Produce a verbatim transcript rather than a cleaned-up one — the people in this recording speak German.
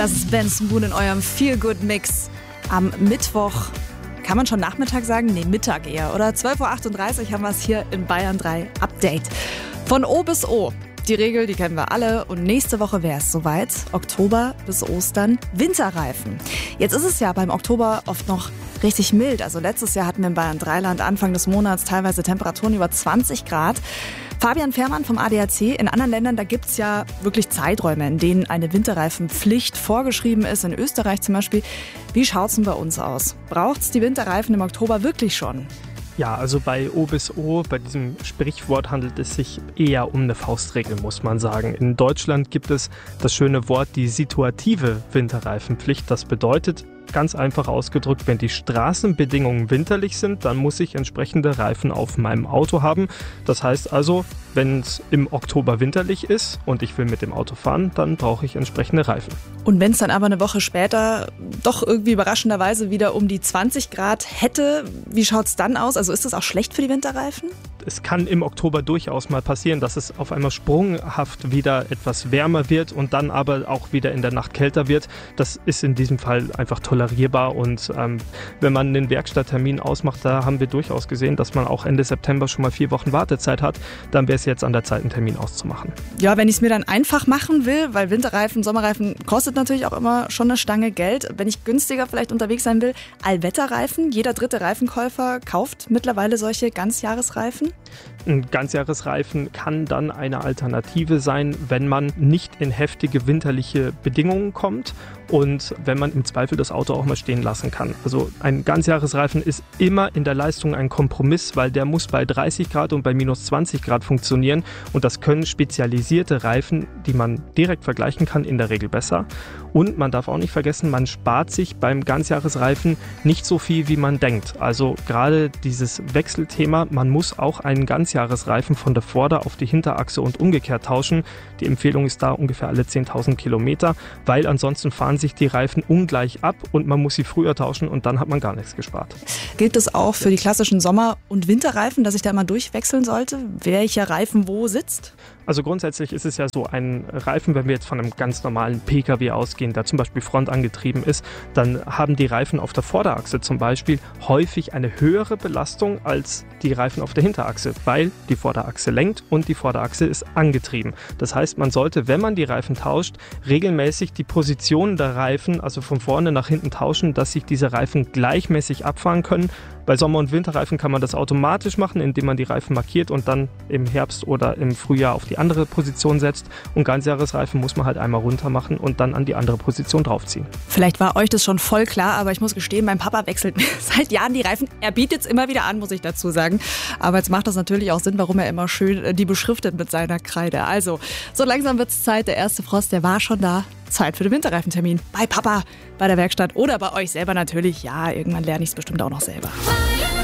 Das ist Benson Boone in eurem Feel-Good-Mix am Mittwoch. Kann man schon Nachmittag sagen? Nee, Mittag eher. Oder zwölf Uhr achtunddreißig haben wir es hier in Bayern drei Update. Von O bis O. Die Regel, die kennen wir alle. Und nächste Woche wäre es soweit. Oktober bis Ostern Winterreifen. Jetzt ist es ja beim Oktober oft noch richtig mild. Also letztes Jahr hatten wir in Bayern drei Land Anfang des Monats teilweise Temperaturen über zwanzig Grad. Fabian Fährmann vom A D A C. In anderen Ländern, da gibt es ja wirklich Zeiträume, in denen eine Winterreifenpflicht vorgeschrieben ist. In Österreich zum Beispiel. Wie schaut es denn bei uns aus? Braucht es die Winterreifen im Oktober wirklich schon? Ja, also bei O bis O, bei diesem Sprichwort handelt es sich eher um eine Faustregel, muss man sagen. In Deutschland gibt es das schöne Wort, die situative Winterreifenpflicht. Das bedeutet, ganz einfach ausgedrückt, wenn die Straßenbedingungen winterlich sind, dann muss ich entsprechende Reifen auf meinem Auto haben. Das heißt also, wenn es im Oktober winterlich ist und ich will mit dem Auto fahren, dann brauche ich entsprechende Reifen. Und wenn es dann aber eine Woche später doch irgendwie überraschenderweise wieder um die zwanzig Grad hätte, wie schaut es dann aus? Also ist das auch schlecht für die Winterreifen? Es kann im Oktober durchaus mal passieren, dass es auf einmal sprunghaft wieder etwas wärmer wird und dann aber auch wieder in der Nacht kälter wird. Das ist in diesem Fall einfach tolerierbar und ähm, wenn man den Werkstatttermin ausmacht, da haben wir durchaus gesehen, dass man auch Ende September schon mal vier Wochen Wartezeit hat, dann wäre es jetzt an der Zeit, einen Termin auszumachen. Ja, wenn ich es mir dann einfach machen will, weil Winterreifen, Sommerreifen kostet natürlich auch immer schon eine Stange Geld. Wenn ich günstiger vielleicht unterwegs sein will, Allwetterreifen. Jeder dritte Reifenkäufer kauft mittlerweile solche Ganzjahresreifen. Ein Ganzjahresreifen kann dann eine Alternative sein, wenn man nicht in heftige winterliche Bedingungen kommt und wenn man im Zweifel das Auto auch mal stehen lassen kann. Also ein Ganzjahresreifen ist immer in der Leistung ein Kompromiss, weil der muss bei dreißig Grad und bei minus zwanzig Grad funktionieren und das können spezialisierte Reifen, die man direkt vergleichen kann, in der Regel besser. Und man darf auch nicht vergessen, man spart sich beim Ganzjahresreifen nicht so viel, wie man denkt. Also gerade dieses Wechselthema, man muss auch einen Ganzjahresreifen von der Vorder- auf die Hinterachse und umgekehrt tauschen. Die Empfehlung ist da ungefähr alle zehntausend Kilometer, weil ansonsten fahren sich die Reifen ungleich ab und man muss sie früher tauschen und dann hat man gar nichts gespart. Gilt das auch für die klassischen Sommer- und Winterreifen, dass ich da mal durchwechseln sollte, welcher Reifen wo sitzt? Also grundsätzlich ist es ja so, ein Reifen, wenn wir jetzt von einem ganz normalen Pkw ausgehen, der zum Beispiel frontangetrieben ist, dann haben die Reifen auf der Vorderachse zum Beispiel häufig eine höhere Belastung als die Reifen auf der Hinterachse, weil die Vorderachse lenkt und die Vorderachse ist angetrieben. Das heißt, man sollte, wenn man die Reifen tauscht, regelmäßig die Position der Reifen, also von vorne nach hinten tauschen, dass sich diese Reifen gleichmäßig abfahren können. Bei Sommer- und Winterreifen kann man das automatisch machen, indem man die Reifen markiert und dann im Herbst oder im Frühjahr auf die andere Position setzt. Und Ganzjahresreifen muss man halt einmal runter machen und dann an die andere Position draufziehen. Vielleicht war euch das schon voll klar, aber ich muss gestehen, mein Papa wechselt seit Jahren die Reifen. Er bietet es immer wieder an, muss ich dazu sagen. Aber jetzt macht das natürlich auch Sinn, warum er immer schön die beschriftet mit seiner Kreide. Also, so langsam wird es Zeit. Der erste Frost, der war schon da. Zeit für den Winterreifentermin. Bei Papa, bei der Werkstatt oder bei euch selber natürlich. Ja, irgendwann lerne ich es bestimmt auch noch selber.